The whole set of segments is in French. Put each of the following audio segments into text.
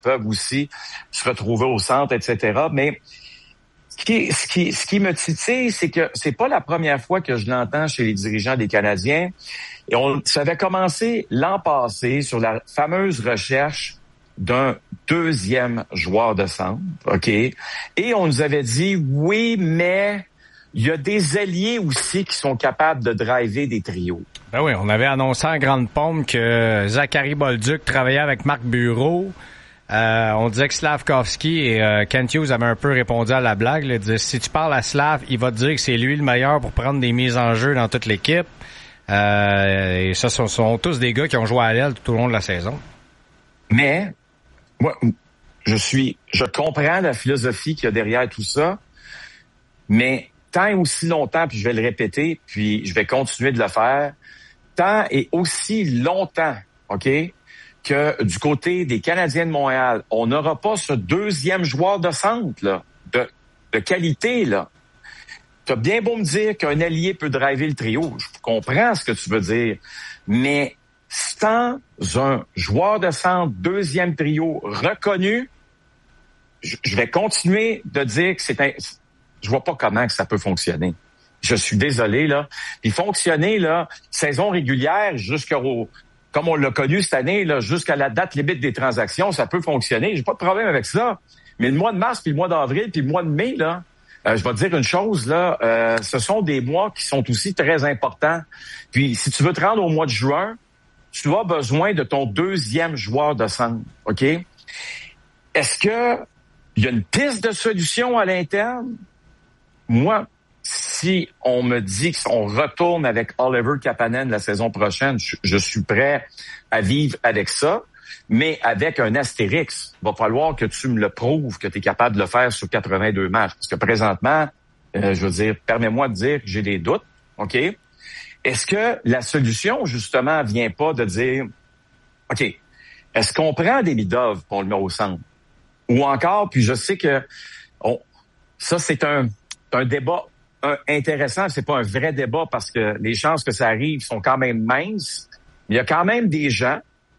peuvent aussi se retrouver au centre, etc. Mais ce qui me titille, c'est que c'est pas la première fois que je l'entends chez les dirigeants des Canadiens. Et ça avait commencé l'an passé sur la fameuse recherche d'un deuxième joueur de centre, OK? Et on nous avait dit, oui, mais il y a des alliés aussi qui sont capables de driver des trios. Ben oui, on avait annoncé en grande pompe que Zachary Bolduc travaillait avec Marc Bureau. On disait que Slavkovski et Kent Hughes avaient un peu répondu à la blague. Là, disaient, si tu parles à Slav, il va te dire que c'est lui le meilleur pour prendre des mises en jeu dans toute l'équipe. Et ça sont tous des gars qui ont joué à l'aile tout au long de la saison. Mais moi, je comprends la philosophie qu'il y a derrière tout ça, mais tant et aussi longtemps, puis je vais le répéter, puis je vais continuer de le faire, tant et aussi longtemps, OK, que du côté des Canadiens de Montréal, on n'aura pas ce deuxième joueur de centre, là, de qualité, là. T'as bien beau me dire qu'un allié peut driver le trio, je comprends ce que tu veux dire, mais sans un joueur de centre, deuxième trio reconnu, je vais continuer de dire que je vois pas comment que ça peut fonctionner. Je suis désolé, là. Puis fonctionner, là, saison régulière comme on l'a connu cette année, là, jusqu'à la date limite des transactions, ça peut fonctionner. J'ai pas de problème avec ça. Mais le mois de mars, puis le mois d'avril, puis le mois de mai, là, je vais te dire une chose, là, ce sont des mois qui sont aussi très importants. Puis si tu veux te rendre au mois de juin, tu as besoin de ton deuxième joueur de centre, OK? Est-ce que il y a une piste de solution à l'interne? Moi, si on me dit qu'on retourne avec Oliver Kapanen la saison prochaine, je suis prêt à vivre avec ça, mais avec un astérix. Il va falloir que tu me le prouves que tu es capable de le faire sur 82 matchs. Parce que présentement, je veux dire, permets-moi de dire que j'ai des doutes, OK? Est-ce que la solution, justement, vient pas de dire, OK, est-ce qu'on prend Demidov et on le met au centre? Ou encore, puis je sais que ça, c'est un débat intéressant, c'est pas un vrai débat parce que les chances que ça arrive sont quand même minces. Mais il y a quand même des gens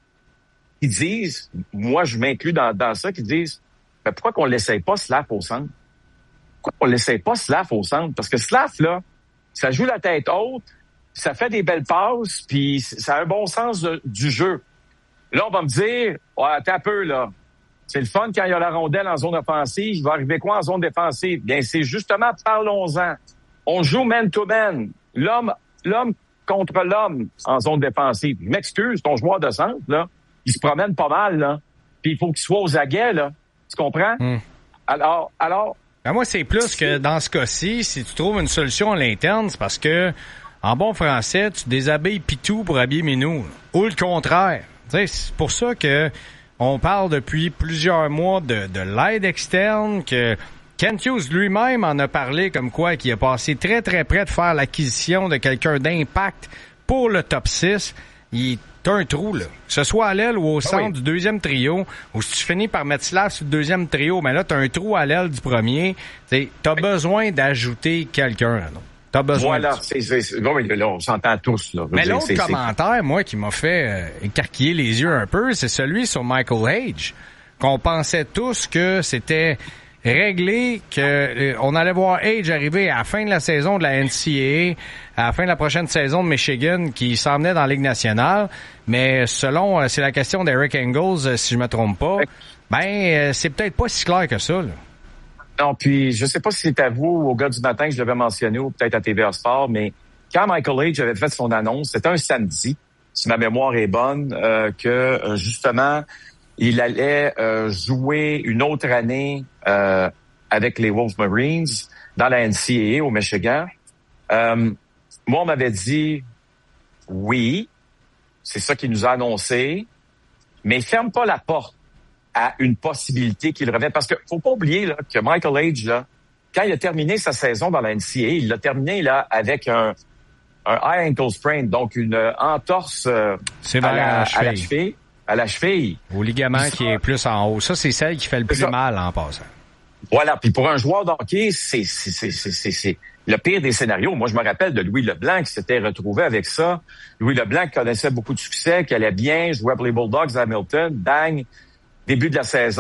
qui disent, moi je m'inclus dans ça, qui disent, mais pourquoi qu'on l'essaye pas Slav au centre? Pourquoi qu'on l'essaye pas Slav au centre? Parce que Slav, là, ça joue la tête haute, ça fait des belles passes, puis ça a un bon sens du jeu. Là, on va me dire, ouais, attends un peu, là. C'est le fun quand il y a la rondelle en zone offensive. Il va arriver quoi en zone défensive? Bien, c'est justement, parlons-en. On joue man-to-man. L'homme contre l'homme en zone défensive. Je m'excuse, ton joueur de centre, là, il se promène pas mal, là. Puis il faut qu'il soit aux aguets, là. Tu comprends? Alors... Ben moi, c'est plus que dans ce cas-ci, si tu trouves une solution à l'interne, c'est parce que, en bon français, tu déshabilles Pitou pour habiller Minou. Ou le contraire. Tu sais, c'est pour ça que on parle depuis plusieurs mois de l'aide externe, que Kent Hughes lui-même en a parlé comme quoi qu'il a passé très, très près de faire l'acquisition de quelqu'un d'impact pour le top 6. Il est un trou, là. Que ce soit à l'aile ou au centre du deuxième trio, ou si tu finis par mettre Slav sur le deuxième trio, mais là, t'as un trou à l'aile du premier. T'as besoin d'ajouter quelqu'un, là. T'as besoin. Voilà, là, on s'entend tous, là. Mais l'autre commentaire, moi, qui m'a fait écarquiller les yeux un peu, c'est celui sur Michael Hage, qu'on pensait tous que c'était réglé, que on allait voir Hage arriver à la fin de la saison de la NCAA, à la fin de la prochaine saison de Michigan, qui s'emmenait dans la Ligue nationale. Mais selon, c'est la question d'Eric Engels, si je me trompe pas, c'est peut-être pas si clair que ça, là. Non, puis je sais pas si c'est à vous ou au gars du matin que je l'avais mentionné ou peut-être à TVA Sport, mais quand Michael Hage avait fait son annonce, c'était un samedi, si ma mémoire est bonne, que justement, il allait jouer une autre année avec les Wolves Marines dans la NCAA au Michigan. Moi, on m'avait dit oui, c'est ça qu'il nous a annoncé, mais ferme pas la porte à une possibilité qu'il revienne. Parce que faut pas oublier là, que Michael Hage, là, quand il a terminé sa saison dans la NCAA, il l'a terminé là avec un high ankle sprain, donc une entorse à la cheville. Au ligament qui est plus en haut. Ça, c'est celle qui fait le plus mal en passant. Voilà. Puis pour un joueur de hockey, c'est le pire des scénarios. Moi, je me rappelle de Louis Leblanc qui s'était retrouvé avec ça. Louis Leblanc qui connaissait beaucoup de succès, qui allait bien, jouait pour les Bulldogs à Hamilton, bang, début de la saison.